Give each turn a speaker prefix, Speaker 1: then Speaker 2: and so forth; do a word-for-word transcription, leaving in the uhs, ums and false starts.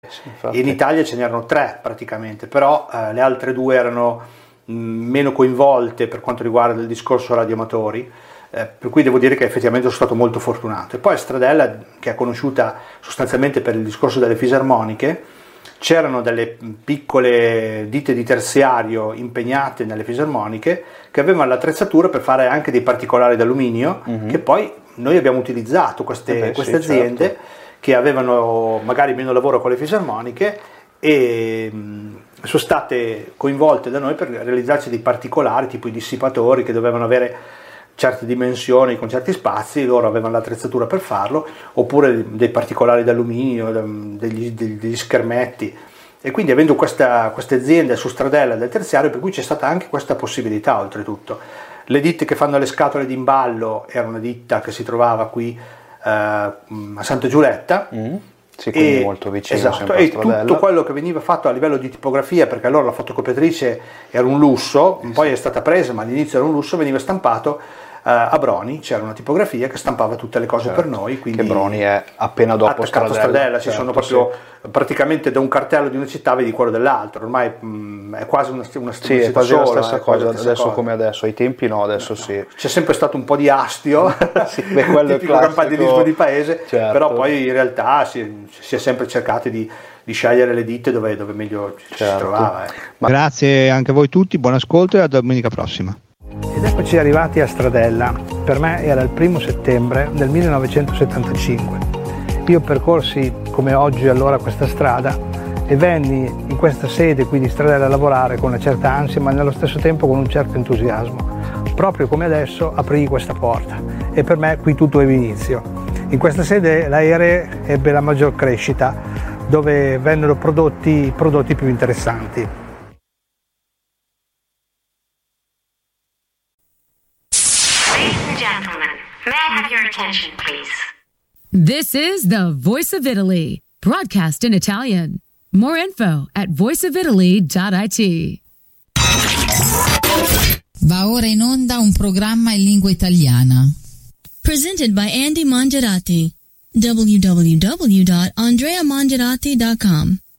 Speaker 1: Sì, in Italia ce n'erano tre praticamente, però eh, le altre due erano mh, meno coinvolte per quanto riguarda il discorso radioamatori, eh, per cui devo dire che effettivamente sono stato molto fortunato. E poi Stradella, che è conosciuta sostanzialmente per il discorso delle fisarmoniche, c'erano delle piccole ditte di terziario impegnate nelle fisarmoniche che avevano l'attrezzatura per fare anche dei particolari d'alluminio, mm-hmm. che poi noi abbiamo utilizzato queste, eh beh, queste sì, aziende, certo. che avevano magari meno lavoro con le fisarmoniche e mh, sono state coinvolte da noi per realizzarci dei particolari tipo i dissipatori che dovevano avere certe dimensioni con certi spazi, loro avevano l'attrezzatura per farlo, oppure dei particolari d'alluminio, degli, degli schermetti, e quindi avendo questa, queste aziende su Stradella del terziario, per cui c'è stata anche questa possibilità. Oltretutto le ditte che fanno le scatole d'imballo era una ditta che si trovava qui eh, a Santa Giulietta,
Speaker 2: mm. Sì, quindi e, molto vicino,
Speaker 1: esatto, e tutto quello che veniva fatto a livello di tipografia, perché allora la fotocopiatrice era un lusso, poi sì. è stata presa, ma all'inizio era un lusso, veniva stampato uh, a Broni, c'era una tipografia che stampava tutte le cose certo. per noi, quindi
Speaker 2: che Broni è appena dopo Stradella,
Speaker 1: Stradella ci
Speaker 2: certo,
Speaker 1: sono proprio
Speaker 2: sì.
Speaker 1: praticamente da un cartello di una città vedi quello dell'altro, ormai mh, è quasi una, una,
Speaker 2: sì,
Speaker 1: una
Speaker 2: è quasi
Speaker 1: sola,
Speaker 2: la stessa cosa,
Speaker 1: la stessa
Speaker 2: adesso
Speaker 1: cosa.
Speaker 2: come adesso, ai tempi no, adesso
Speaker 1: no,
Speaker 2: sì.
Speaker 1: No. C'è sempre stato un po' di astio,
Speaker 2: sì, beh, quello
Speaker 1: tipico campanilismo di paese, certo. però poi in realtà si, si è sempre cercati di, di scegliere le ditte dove, dove meglio ci certo. si trovava. Eh.
Speaker 3: Ma... Grazie anche a voi tutti, buon ascolto e a domenica prossima.
Speaker 4: Ed eccoci arrivati a Stradella. Per me era il primo settembre del millenovecentosettantacinque. Io percorsi come oggi allora questa strada e venni in questa sede qui di Stradella a lavorare con una certa ansia, ma nello stesso tempo con un certo entusiasmo. Proprio come adesso aprì questa porta e per me qui tutto ebbe inizio. In questa sede l'Aere ebbe la maggior crescita, dove vennero prodotti i prodotti più interessanti.
Speaker 5: Ladies and gentlemen, may I have your attention, please?
Speaker 6: This is the Voice of Italy, broadcast in Italian. More info at voice of italy dot it.
Speaker 7: Va ora in onda un programma in lingua italiana.
Speaker 8: Presented by Andy Mangerati. w w w dot andrea mangerati dot com